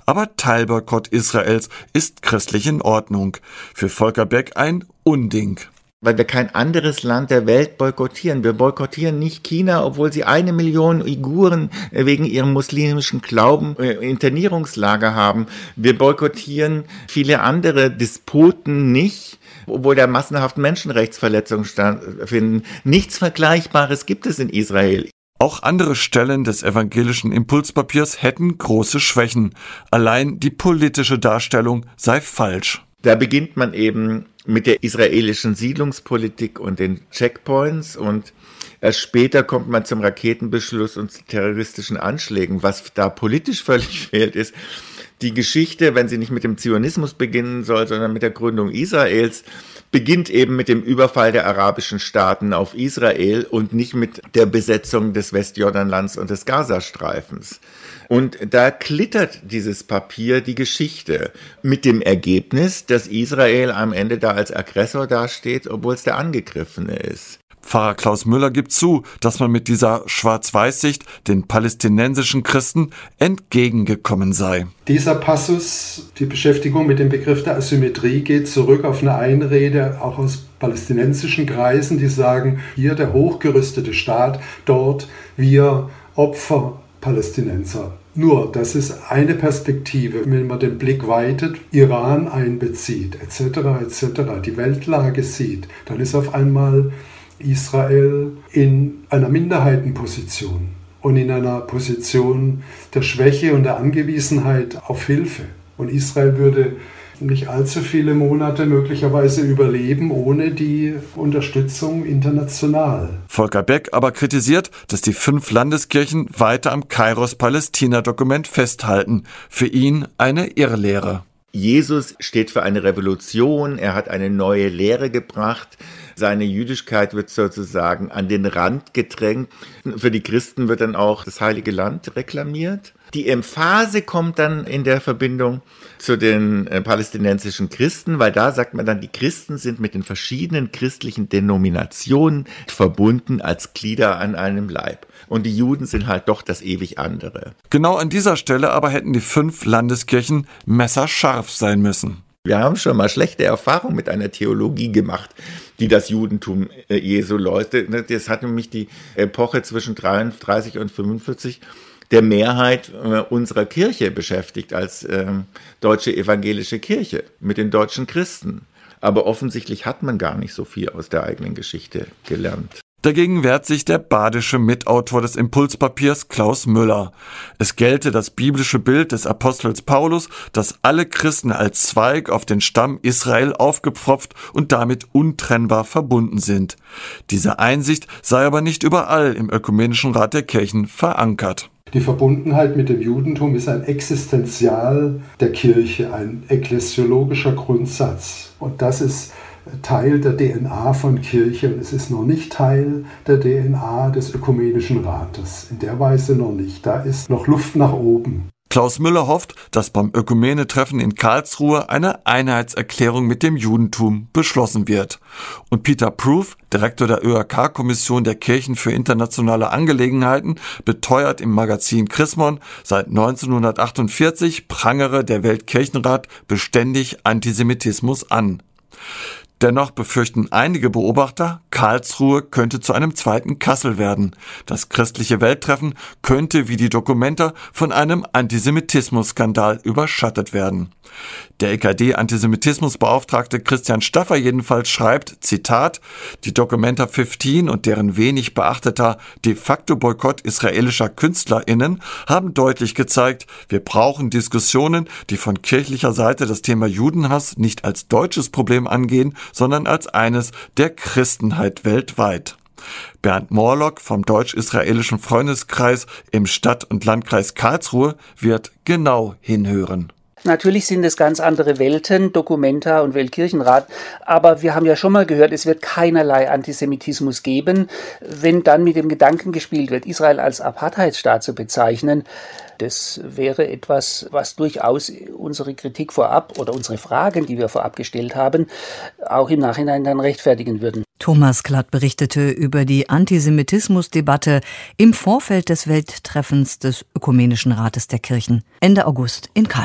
aber Teilboykott Israels ist christlich in Ordnung. Für Volker Beck ein Unding. Weil wir kein anderes Land der Welt boykottieren. Wir boykottieren nicht China, obwohl sie 1 Million Uiguren wegen ihrem muslimischen Glauben Internierungslager haben. Wir boykottieren viele andere Despoten nicht, obwohl da massenhaft Menschenrechtsverletzungen stattfinden. Nichts Vergleichbares gibt es in Israel. Auch andere Stellen des evangelischen Impulspapiers hätten große Schwächen. Allein die politische Darstellung sei falsch. Da beginnt man eben mit der israelischen Siedlungspolitik und den Checkpoints und erst später kommt man zum Raketenbeschluss und zu terroristischen Anschlägen. Was da politisch völlig fehlt, ist die Geschichte, wenn sie nicht mit dem Zionismus beginnen soll, sondern mit der Gründung Israels, beginnt eben mit dem Überfall der arabischen Staaten auf Israel und nicht mit der Besetzung des Westjordanlands und des Gazastreifens. Und da klittert dieses Papier die Geschichte mit dem Ergebnis, dass Israel am Ende da als Aggressor dasteht, obwohl es der Angegriffene ist. Pfarrer Klaus Müller gibt zu, dass man mit dieser Schwarz-Weiß-Sicht den palästinensischen Christen entgegengekommen sei. Dieser Passus, die Beschäftigung mit dem Begriff der Asymmetrie, geht zurück auf eine Einrede auch aus palästinensischen Kreisen, die sagen, hier der hochgerüstete Staat, dort wir Opfer Palästinenser. Nur, das ist eine Perspektive, wenn man den Blick weitet, Iran einbezieht, etc., die Weltlage sieht, dann ist auf einmal Israel in einer Minderheitenposition und in einer Position der Schwäche und der Angewiesenheit auf Hilfe. Und Israel würde nicht allzu viele Monate möglicherweise überleben ohne die Unterstützung international. Volker Beck aber kritisiert, dass die 5 Landeskirchen weiter am Kairos-Palästina-Dokument festhalten. Für ihn eine Irrlehre. Jesus steht für eine Revolution, er hat eine neue Lehre gebracht. Seine Jüdischkeit wird sozusagen an den Rand gedrängt. Für die Christen wird dann auch das Heilige Land reklamiert. Die Emphase kommt dann in der Verbindung zu den palästinensischen Christen, weil da sagt man dann, die Christen sind mit den verschiedenen christlichen Denominationen verbunden als Glieder an einem Leib. Und die Juden sind halt doch das ewig andere. Genau an dieser Stelle aber hätten die 5 Landeskirchen messerscharf sein müssen. Wir haben schon mal schlechte Erfahrungen mit einer Theologie gemacht, die das Judentum Jesu läutet. Das hat nämlich die Epoche zwischen 33 und 45 der Mehrheit unserer Kirche beschäftigt als deutsche evangelische Kirche mit den deutschen Christen. Aber offensichtlich hat man gar nicht so viel aus der eigenen Geschichte gelernt. Dagegen wehrt sich der badische Mitautor des Impulspapiers Klaus Müller. Es gelte das biblische Bild des Apostels Paulus, dass alle Christen als Zweig auf den Stamm Israel aufgepfropft und damit untrennbar verbunden sind. Diese Einsicht sei aber nicht überall im Ökumenischen Rat der Kirchen verankert. Die Verbundenheit mit dem Judentum ist ein Existenzial der Kirche, ein ekklesiologischer Grundsatz. Und das ist Teil der DNA von Kirche und es ist noch nicht Teil der DNA des Ökumenischen Rates. In der Weise noch nicht. Da ist noch Luft nach oben. Klaus Müller hofft, dass beim Ökumene-Treffen in Karlsruhe eine Einheitserklärung mit dem Judentum beschlossen wird. Und Peter Proof, Direktor der ÖAK-Kommission der Kirchen für internationale Angelegenheiten, beteuert im Magazin Chrismon, seit 1948 prangere der Weltkirchenrat beständig Antisemitismus an. Dennoch befürchten einige Beobachter, Karlsruhe könnte zu einem zweiten Kassel werden. Das christliche Welttreffen könnte wie die Documenta von einem Antisemitismus-Skandal überschattet werden. Der EKD-Antisemitismusbeauftragte Christian Staffer jedenfalls schreibt, Zitat, die Documenta 15 und deren wenig beachteter de facto Boykott israelischer KünstlerInnen haben deutlich gezeigt, wir brauchen Diskussionen, die von kirchlicher Seite das Thema Judenhass nicht als deutsches Problem angehen, sondern als eines der Christenheit weltweit. Bernd Morlock vom Deutsch-Israelischen Freundeskreis im Stadt- und Landkreis Karlsruhe wird genau hinhören. Natürlich sind es ganz andere Welten, Documenta und Weltkirchenrat, aber wir haben ja schon mal gehört, es wird keinerlei Antisemitismus geben. Wenn dann mit dem Gedanken gespielt wird, Israel als Apartheidsstaat zu bezeichnen, das wäre etwas, was durchaus unsere Kritik vorab oder unsere Fragen, die wir vorab gestellt haben, auch im Nachhinein dann rechtfertigen würden. Thomas Klatt berichtete über die Antisemitismusdebatte im Vorfeld des Welttreffens des Ökumenischen Rates der Kirchen Ende August in Karlsruhe.